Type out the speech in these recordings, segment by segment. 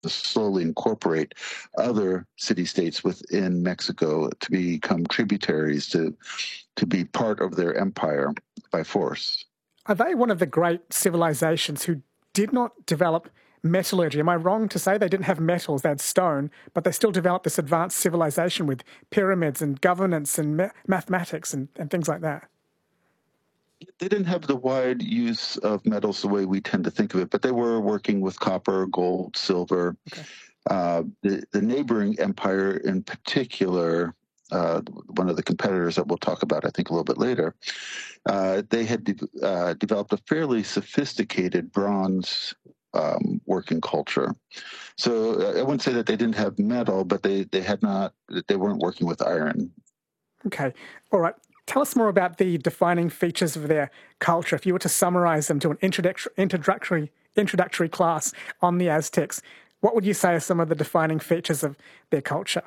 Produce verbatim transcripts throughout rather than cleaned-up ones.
to slowly incorporate other city-states within Mexico to become tributaries, to to be part of their empire by force. Are they one of the great civilizations who did not develop metallurgy? Am I wrong to say they didn't have metals, they had stone, but they still developed this advanced civilization with pyramids and governance and ma- mathematics and, and things like that? They didn't have the wide use of metals the way we tend to think of it, but they were working with copper, gold, silver. Okay. Uh, the, the neighboring empire in particular, uh, one of the competitors that we'll talk about, I think, a little bit later, uh, they had de- uh, developed a fairly sophisticated bronze um, working culture. So uh, I wouldn't say that they didn't have metal, but they, they had not, they weren't working with iron. Okay. All right. Tell us more about the defining features of their culture. If you were to summarize them to an introductory, introductory, introductory class on the Aztecs, what would you say are some of the defining features of their culture?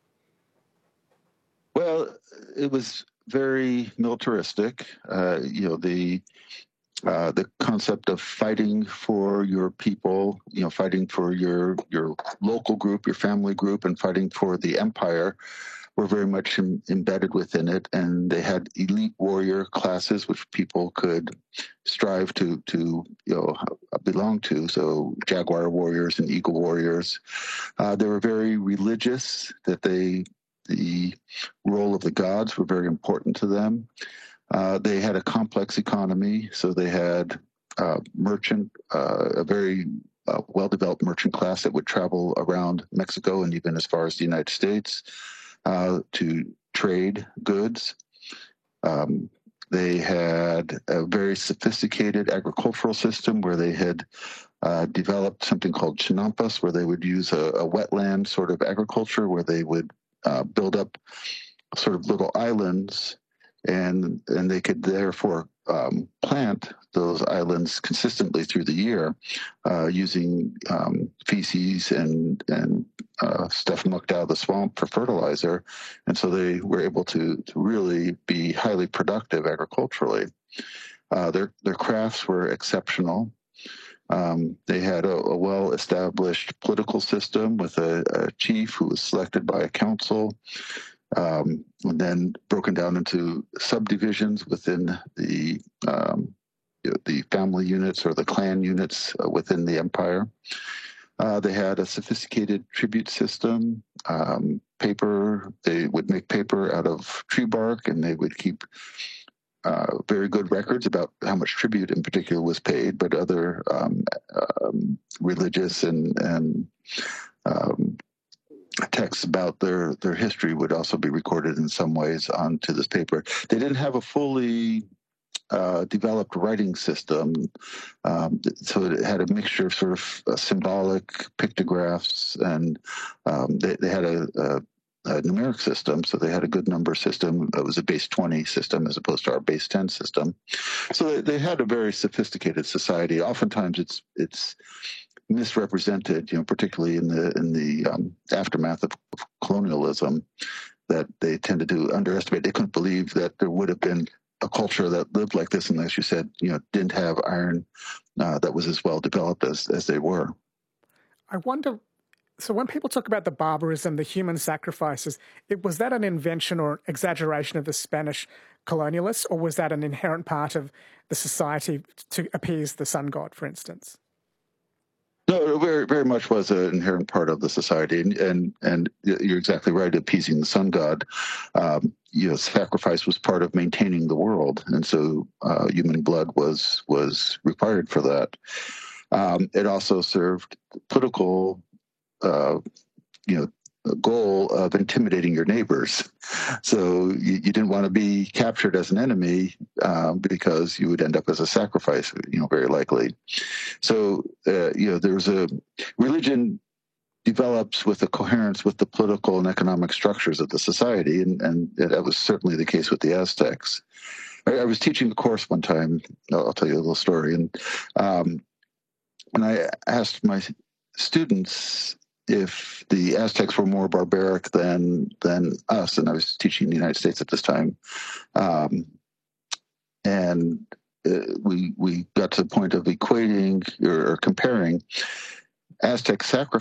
Well, it was very militaristic. Uh, you know, the uh, the concept of fighting for your people, you know, fighting for your your local group, your family group, and fighting for the empire were very much em- embedded within it. And they had elite warrior classes, which people could strive to to you know belong to. So jaguar warriors and eagle warriors. Uh, they were very religious. That they the role of the gods were very important to them. Uh, they had a complex economy, so they had uh, merchant, uh, a very uh, well-developed merchant class that would travel around Mexico and even as far as the United States uh, to trade goods. Um, they had a very sophisticated agricultural system where they had uh, developed something called chinampas, where they would use a, a wetland sort of agriculture, where they would uh, build up sort of little islands, and and they could therefore um, plant those islands consistently through the year uh, using um, feces and and uh, stuff mucked out of the swamp for fertilizer, and so they were able to to really be highly productive agriculturally. Uh, their their crafts were exceptional. Um, they had a, a well-established political system with a, a chief who was selected by a council, um, and then broken down into subdivisions within the um, you know, the family units or the clan units uh, within the empire. Uh, they had a sophisticated tribute system. Um, paper, they would make paper out of tree bark, and they would keep uh, very good records about how much tribute in particular was paid, but other um, um, religious and, and um, texts about their, their history would also be recorded in some ways onto this paper. They didn't have a fully uh, developed writing system, um, so it had a mixture of sort of uh, symbolic pictographs, and um, they, they had a, a a numeric system, so they had a good number system. It was a base twenty system as opposed to our base ten system. So they, they had a very sophisticated society. Oftentimes, it's it's misrepresented, you know, particularly in the in the um, aftermath of colonialism, that they tended to underestimate. They couldn't believe that there would have been a culture that lived like this, and as you said, you know, didn't have iron uh, that was as well developed as as they were. I wonder, so when people talk about the barbarism, the human sacrifices, it, was that an invention or exaggeration of the Spanish colonialists, or was that an inherent part of the society to appease the sun god, for instance? No, it very, very much was an inherent part of the society, and and, and you're exactly right. Appeasing the sun god, um, you know, sacrifice was part of maintaining the world, and so uh, human blood was was required for that. Um, it also served political, uh, you know, goal of intimidating your neighbors. So you, you didn't want to be captured as an enemy um, because you would end up as a sacrifice, you know, very likely. So, uh, you know, there's a religion develops with a coherence with the political and economic structures of the society, and, and that was certainly the case with the Aztecs. I, I was teaching a course one time. I'll, I'll tell you a little story, and um, and I asked my students if the Aztecs were more barbaric than than us, and I was teaching in the United States at this time, um, and uh, we we got to the point of equating or, or comparing Aztec sacrifice